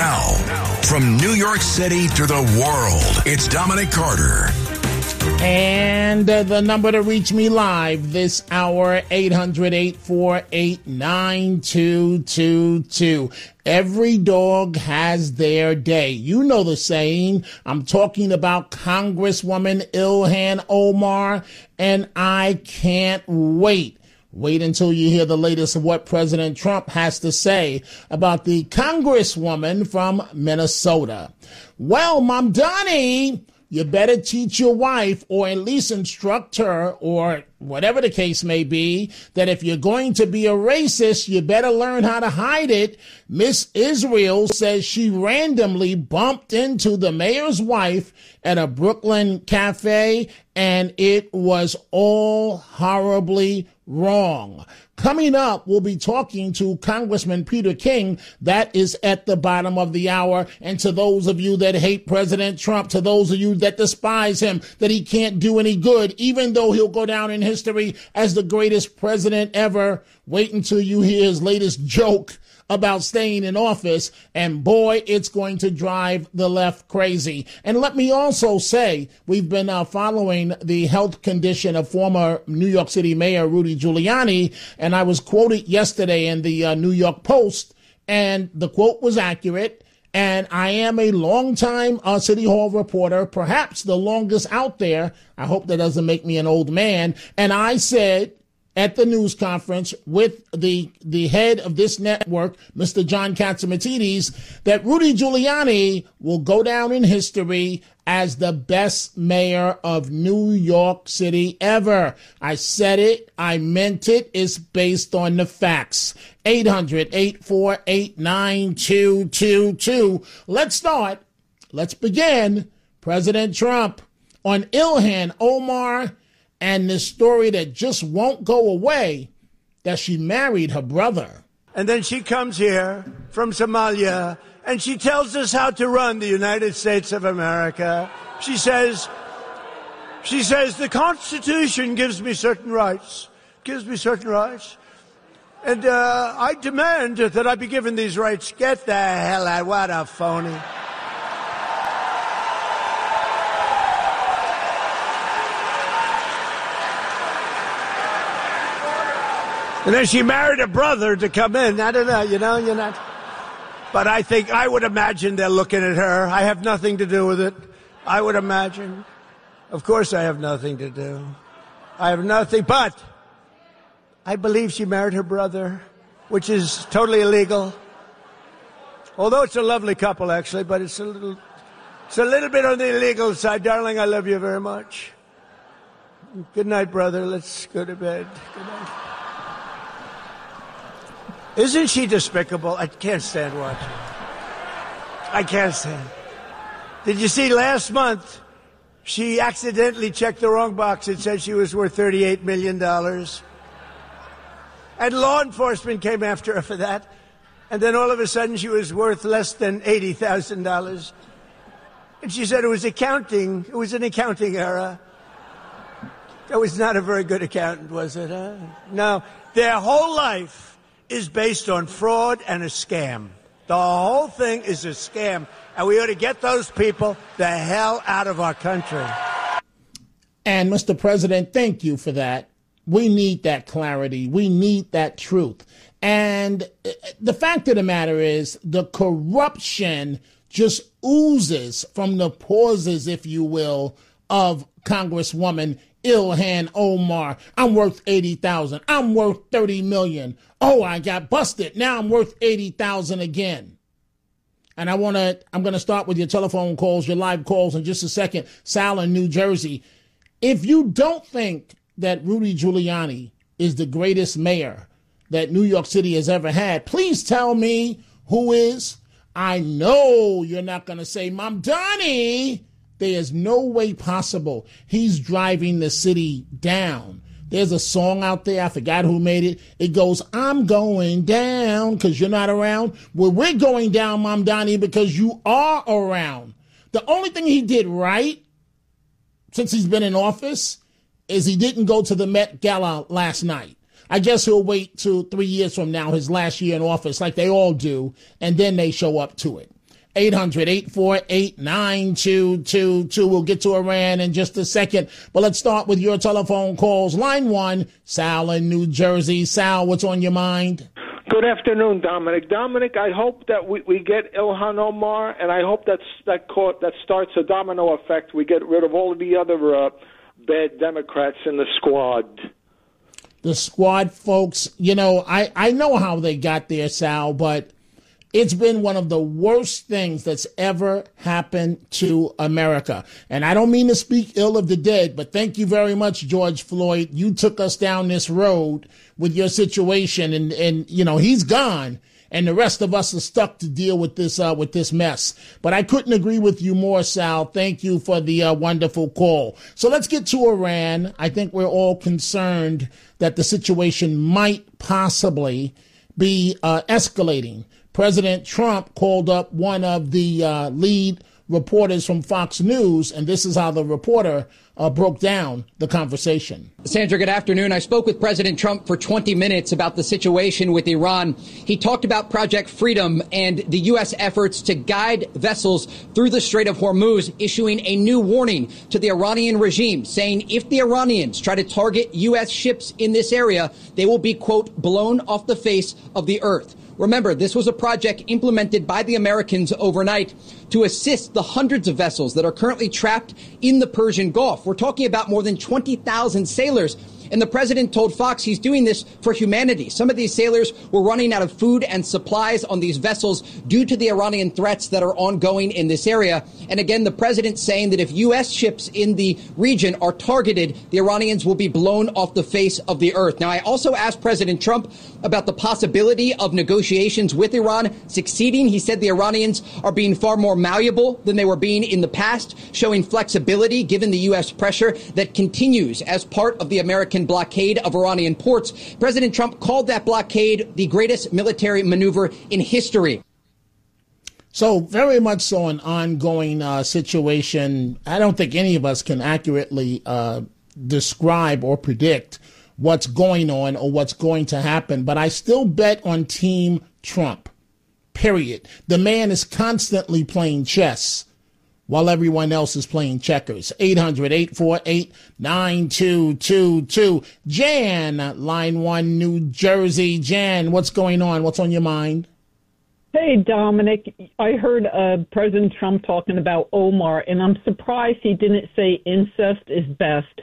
Now, from New York City to the world, it's Dominic Carter. And the number to reach me live this hour, 800-848-9222. Every dog has their day. You know the saying. I'm talking about Congresswoman Ilhan Omar, and I can't wait. Wait until you hear the latest of what President Trump has to say about the Congresswoman from Minnesota. Well, Mom Donnie, you better teach your wife, or at least instruct her, or whatever the case may be, that if you're going to be a racist, you better learn how to hide it. Miss Israel says she randomly bumped into the mayor's wife at a Brooklyn cafe, and it was all horribly wrong. Coming up, we'll be talking to Congressman Peter King. That is at the bottom of the hour. And to those of you that hate President Trump, to those of you that despise him, that he can't do any good, even though he'll go down in history as the greatest president ever, wait until you hear his latest joke about staying in office, and boy, it's going to drive the left crazy. And let me also say, we've been following the health condition of former New York City Mayor Rudy Giuliani, and I was quoted yesterday in the New York Post, and the quote was accurate. And I am a longtime City Hall reporter, perhaps the longest out there. I hope that doesn't make me an old man. And I said at the news conference with the head of this network, Mr. John Catsimatidis, that Rudy Giuliani will go down in history as the best mayor of New York City ever. I said it. I meant it. It's based on the facts. 800-848-9222. Let's start. Let's begin. President Trump on Ilhan Omar and the story that just won't go away, that she married her brother. And then she comes here from Somalia, and she tells us how to run the United States of America. She says, the Constitution gives me certain rights, And I demand that I be given these rights. Get the hell out. What a phony. And then she married a brother to come in. I don't know, you're not. But I would imagine they're looking at her. I have nothing to do with it. I would imagine. Of course I have nothing to do. I have nothing, but I believe she married her brother, which is totally illegal. Although it's a lovely couple, actually, but it's a little bit on the illegal side. Darling, I love you very much. Good night, brother. Let's go to bed. Good night. Isn't she despicable? I can't stand watching. I can't stand. Did you see last month she accidentally checked the wrong box? It said she was worth $38 million. And law enforcement came after her for that. And then all of a sudden she was worth less than $80,000. And she said it was accounting. It was an accounting error. That was not a very good accountant, was it? Huh? No, their whole life is based on fraud and a scam. The whole thing is a scam, and we ought to get those people the hell out of our country. And Mr. President, thank you for that. We need that clarity. We need that truth. And the fact of the matter is the corruption just oozes from the pores, if you will, of Congresswoman Ilhan Omar. I'm worth 80,000. I'm worth 30 million. Oh, I got busted. Now I'm worth 80,000 again. And I'm going to start with your telephone calls, your live calls in just a second. Sal in New Jersey. If you don't think that Rudy Giuliani is the greatest mayor that New York City has ever had, please tell me who is. I know you're not going to say, Mom Donnie. There is no way possible he's driving the city down. There's a song out there, I forgot who made it. It goes, I'm going down because you're not around. Well, we're going down, Mom Donnie, because you are around. The only thing he did right since he's been in office is he didn't go to the Met Gala last night. I guess he'll wait till 3 years from now, his last year in office, like they all do, and then they show up to it. 800-848-9222. We'll get to Iran in just a second, but let's start with your telephone calls. Line 1, Sal in New Jersey. Sal, what's on your mind? Good afternoon, Dominic. Dominic, I hope that we get Ilhan Omar, and I hope that starts a domino effect. We get rid of all of the other bad Democrats in the squad. The squad folks, you know, I know how they got there, Sal, but it's been one of the worst things that's ever happened to America. And I don't mean to speak ill of the dead, but thank you very much, George Floyd. You took us down this road with your situation, and you know, he's gone, and the rest of us are stuck to deal with this mess. But I couldn't agree with you more, Sal. Thank you for the wonderful call. So let's get to Iran. I think we're all concerned that the situation might possibly be escalating. President Trump called up one of the lead reporters from Fox News, and this is how the reporter broke down the conversation. Sandra, good afternoon. I spoke with President Trump for 20 minutes about the situation with Iran. He talked about Project Freedom and the U.S. efforts to guide vessels through the Strait of Hormuz, issuing a new warning to the Iranian regime, saying if the Iranians try to target U.S. ships in this area, they will be, quote, blown off the face of the earth. Remember, this was a project implemented by the Americans overnight to assist the hundreds of vessels that are currently trapped in the Persian Gulf. We're talking about more than 20,000 sailors. And the president told Fox he's doing this for humanity. Some of these sailors were running out of food and supplies on these vessels due to the Iranian threats that are ongoing in this area. And again, the president saying that if U.S. ships in the region are targeted, the Iranians will be blown off the face of the earth. Now, I also asked President Trump about the possibility of negotiations with Iran succeeding. He said the Iranians are being far more malleable than they were being in the past, showing flexibility given the U.S. pressure that continues as part of the American blockade of Iranian ports. President Trump called that blockade the greatest military maneuver in history. So very much so an ongoing situation. I don't think any of us can accurately describe or predict what's going on or what's going to happen. But I still bet on Team Trump, period. The man is constantly playing chess while everyone else is playing checkers. 800-848-9222. Jan, line 1, New Jersey. Jan, what's going on? What's on your mind? Hey, Dominic, I heard President Trump talking about Omar, and I'm surprised he didn't say incest is best.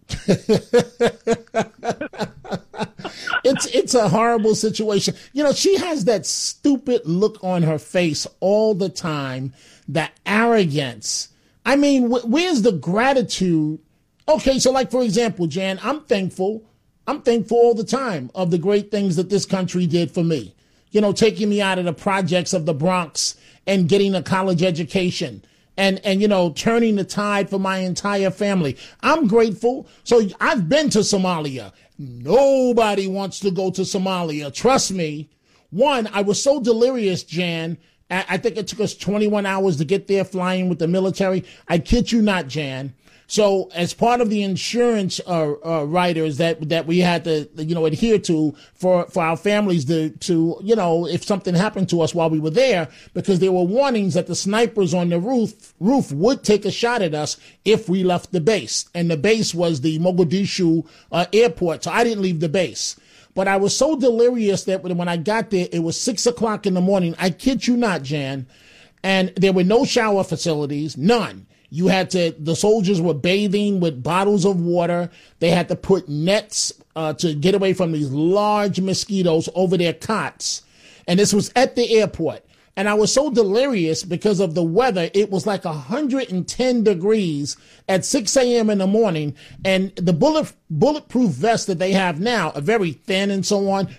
It's a horrible situation. You know, she has that stupid look on her face all the time, that arrogance. I mean, where's the gratitude? Okay, so like, for example, Jan, I'm thankful all the time of the great things that this country did for me. You know, taking me out of the projects of the Bronx and getting a college education. And, you know, turning the tide for my entire family. I'm grateful. So I've been to Somalia. Nobody wants to go to Somalia. Trust me. One, I was so delirious, Jan. I think it took us 21 hours to get there flying with the military. I kid you not, Jan. So as part of the insurance riders that we had to, you know, adhere to for our families to, you know, if something happened to us while we were there, because there were warnings that the snipers on the roof would take a shot at us if we left the base. And the base was the Mogadishu airport. So I didn't leave the base. But I was so delirious that when I got there, it was 6 o'clock in the morning. I kid you not, Jan. And there were no shower facilities, none. The soldiers were bathing with bottles of water. They had to put nets to get away from these large mosquitoes over their cots. And this was at the airport. And I was so delirious because of the weather. It was like 110 degrees at 6 a.m. in the morning. And the bulletproof vests that they have now are very thin and so on.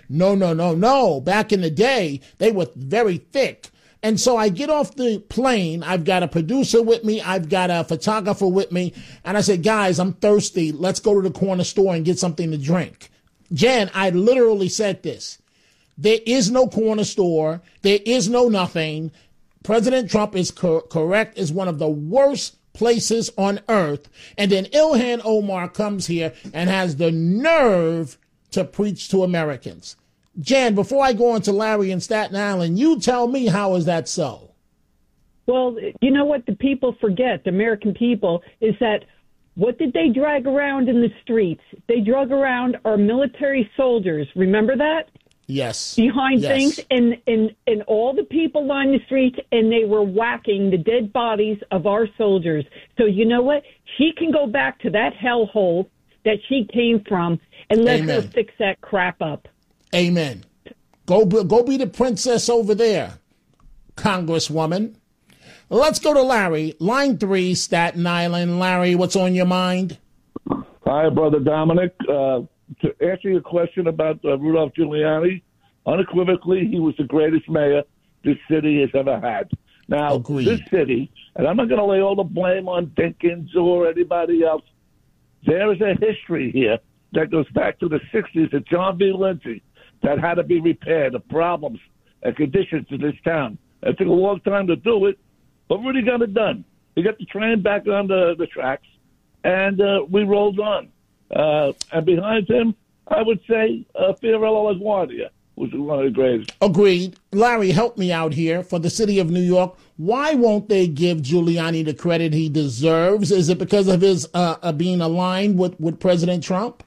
No. Back in the day, they were very thick. And so I get off the plane. I've got a producer with me. I've got a photographer with me. And I said, guys, I'm thirsty. Let's go to the corner store and get something to drink. Jan, I literally said this. There is no corner store. There is no nothing. President Trump is correct. Is one of the worst places on earth. And then Ilhan Omar comes here and has the nerve to preach to Americans. Jan, before I go on to Larry in Staten Island, you tell me, how is that so? Well, you know what the people forget, the American people, is that what did they drag around in the streets? They drug around our military soldiers. Remember that? Yes. Behind things, and all the people lined the streets, and they were whacking the dead bodies of our soldiers. So you know what? She can go back to that hellhole that she came from and let her fix that crap up. Amen. Go be the princess over there, Congresswoman. Let's go to Larry, line 3, Staten Island. Larry, what's on your mind? Hi, Brother Dominic. To answer your question about Rudolph Giuliani, unequivocally, he was the greatest mayor this city has ever had. Now, This city, and I'm not going to lay all the blame on Dinkins or anybody else, there is a history here that goes back to the 60s at John B. Lindsay that had to be repaired, the problems and conditions in this town. It took a long time to do it, but Rudy got it done. He got the train back on the tracks, and we rolled on. And behind him, I would say Fiorello LaGuardia was one of the greatest. Agreed. Larry, help me out here. For the city of New York, why won't they give Giuliani the credit he deserves? Is it because of his being aligned with President Trump?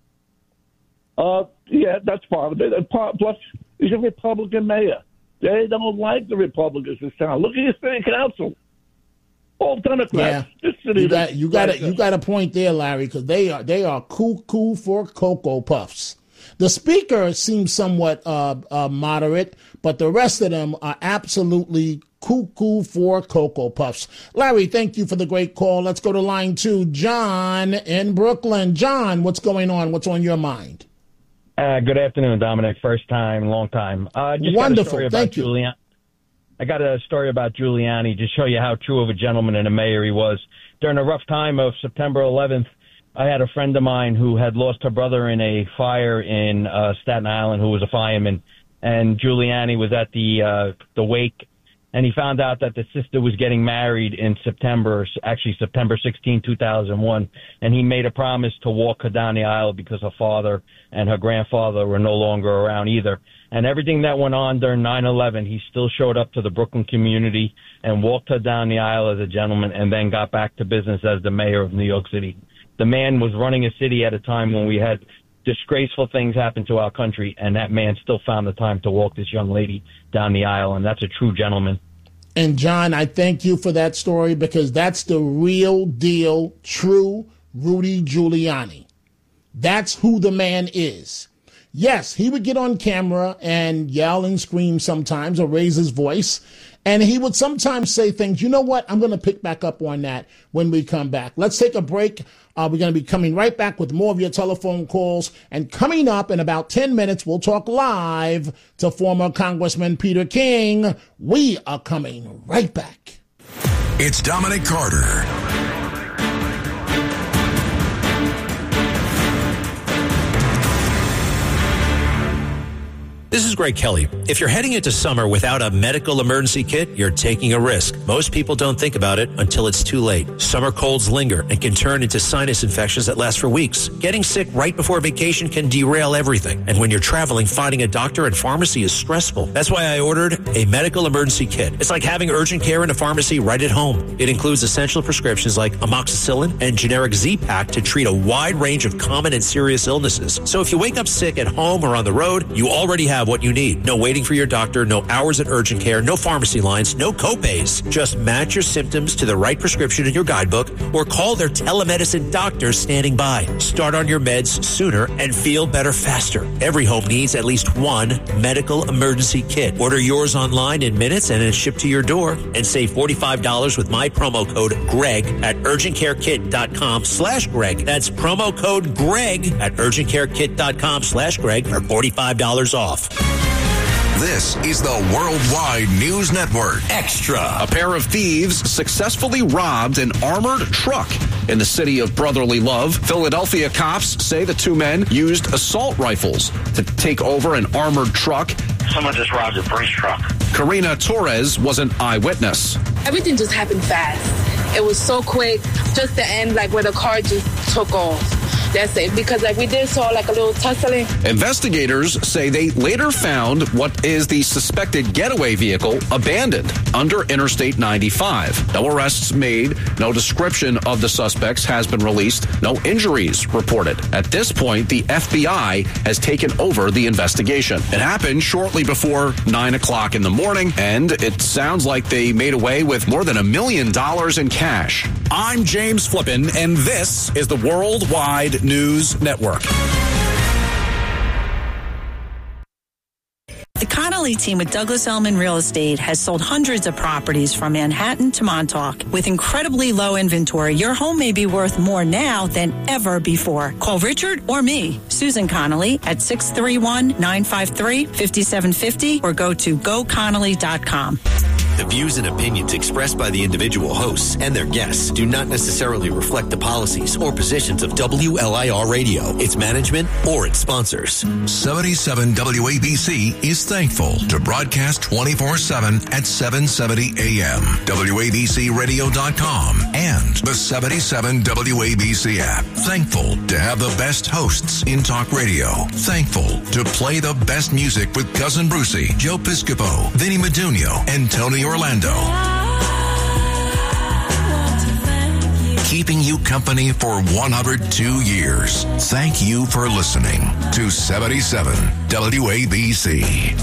Yeah, that's part of it. Plus, he's a Republican mayor. They don't like the Republicans in this town. Look at your city council. All Democrats. Yeah. You got a point there, Larry, because they are cuckoo for Cocoa Puffs. The speaker seems somewhat moderate, but the rest of them are absolutely cuckoo for Cocoa Puffs. Larry, thank you for the great call. Let's go to line 2. John in Brooklyn. John, what's going on? What's on your mind? Good afternoon, Dominic. First time, long time. Wonderful. Thank you. I got a story about Giuliani to show you how true of a gentleman and a mayor he was. During a rough time of September 11th, I had a friend of mine who had lost her brother in a fire in Staten Island, who was a fireman, and Giuliani was at the wake, and he found out that the sister was getting married in September 16, 2001, and he made a promise to walk her down the aisle because her father and her grandfather were no longer around either. And everything that went on during 9/11, he still showed up to the Brooklyn community and walked her down the aisle as a gentleman, and then got back to business as the mayor of New York City. The man was running a city at a time when we had disgraceful things happen to our country, and that man still found the time to walk this young lady down the aisle, and that's a true gentleman. And John, I thank you for that story, because that's the real deal, true Rudy Giuliani. That's who the man is. Yes, he would get on camera and yell and scream sometimes, or raise his voice. And he would sometimes say things. You know what? I'm going to pick back up on that when we come back. Let's take a break. We're going to be coming right back with more of your telephone calls. And coming up in about 10 minutes, we'll talk live to former Congressman Peter King. We are coming right back. It's Dominic Carter. This is Greg Kelly. If you're heading into summer without a medical emergency kit, you're taking a risk. Most people don't think about it until it's too late. Summer colds linger and can turn into sinus infections that last for weeks. Getting sick right before vacation can derail everything. And when you're traveling, finding a doctor and pharmacy is stressful. That's why I ordered a medical emergency kit. It's like having urgent care in a pharmacy right at home. It includes essential prescriptions like amoxicillin and generic Z-Pak to treat a wide range of common and serious illnesses. So if you wake up sick at home or on the road, you already have what you need. No waiting for your doctor, no hours at urgent care, no pharmacy lines, no copays. Just match your symptoms to the right prescription in your guidebook or call their telemedicine doctor standing by. Start on your meds sooner and feel better faster. Every home needs at least one medical emergency kit. Order yours online in minutes and it's shipped to your door, and save $45 with my promo code GREG at urgentcarekit.com/Greg. That's promo code GREG at urgentcarekit.com/Greg for $45 off. This is the Worldwide News Network Extra. A pair of thieves successfully robbed an armored truck in the city of brotherly love. Philadelphia cops say the two men used assault rifles to take over an armored truck. Someone just robbed a Brinks truck. Karina Torres was an eyewitness. Everything just happened fast. It was so quick, just the end, like where the car just took off. That's it. Because like we did saw like a little tussling. Investigators say they later found what is the suspected getaway vehicle abandoned under Interstate 95. No arrests made. No description of the suspects has been released. No injuries reported. At this point, the FBI has taken over the investigation. It happened shortly before 9 o'clock in the morning, and it sounds like they made away with more than $1 million in cash. I'm James Flippin, and this is the Worldwide News Network. The Connolly team with Douglas Elliman Real Estate has sold hundreds of properties from Manhattan to Montauk. With incredibly low inventory, your home may be worth more now than ever before. Call Richard or me, Susan Connolly, at 631-953-5750 or go to goconnolly.com. The views and opinions expressed by the individual hosts and their guests do not necessarily reflect the policies or positions of WLIR Radio, its management, or its sponsors. 77 WABC is thankful to broadcast 24/7 at 770 AM, WABCRadio.com, and the 77 WABC app. Thankful to have the best hosts in talk radio. Thankful to play the best music with Cousin Brucey, Joe Piscopo, Vinny Medunio, and Tony Orlando. Keeping you company for 102 years. Thank you for listening to 77 WABC.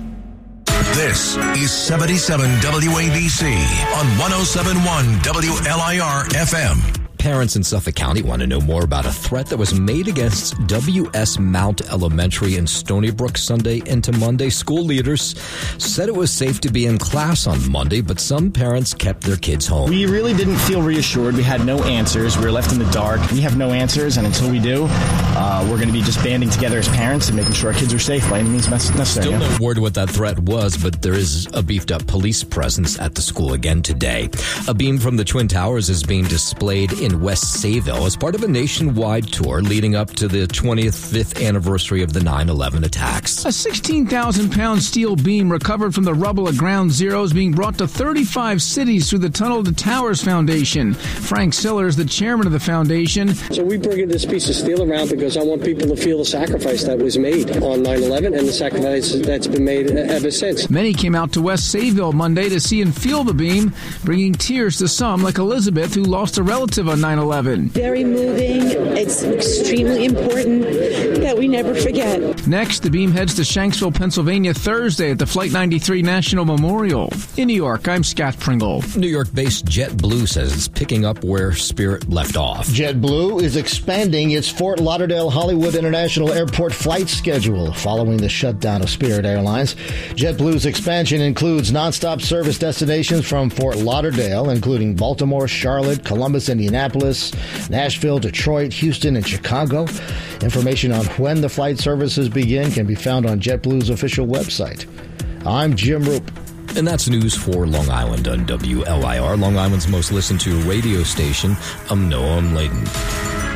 This is 77 WABC on 107.1 WLIR FM. Parents in Suffolk County want to know more about a threat that was made against W.S. Mount Elementary in Stony Brook Sunday into Monday. School leaders said it was safe to be in class on Monday, but some parents kept their kids home. We really didn't feel reassured. We had no answers. We were left in the dark. We have no answers, and until we do, we're going to be just banding together as parents and making sure our kids are safe by any means necessary. Still no word what that threat was, but there is a beefed-up police presence at the school again today. A beam from the Twin Towers is being displayed in West Sayville as part of a nationwide tour leading up to the 25th anniversary of the 9/11 attacks. A 16,000-pound steel beam recovered from the rubble at Ground Zero is being brought to 35 cities through the Tunnel to Towers Foundation. Frank Siller is the chairman of the foundation. So we bring this piece of steel around because I want people to feel the sacrifice that was made on 9/11 and the sacrifice that's been made ever since. Many came out to West Sayville Monday to see and feel the beam, bringing tears to some, like Elizabeth, who lost a relative on 9/11. Very moving. It's extremely important that we never forget. Next, the beam heads to Shanksville, Pennsylvania Thursday at the Flight 93 National Memorial. In New York, I'm Scott Pringle. New York-based JetBlue says it's picking up where Spirit left off. JetBlue is expanding its Fort Lauderdale Hollywood International Airport flight schedule following the shutdown of Spirit Airlines. JetBlue's expansion includes nonstop service destinations from Fort Lauderdale, including Baltimore, Charlotte, Columbus, Indianapolis, Nashville, Detroit, Houston, and Chicago. Information on when the flight services begin can be found on JetBlue's official website. I'm Jim Roop. And that's news for Long Island on WLIR, Long Island's most listened to radio station. I'm Noam Layden.